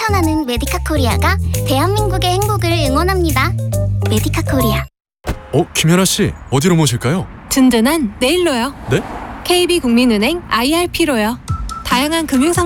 실천하는 메디카 코리아가 대한민국의 행복을 응원합니다. 메디카 코리아. 김연아 씨, 어디로 모실까요? 든든한 내일로요. 네? KB국민은행 IRP로요. 다양한 금융상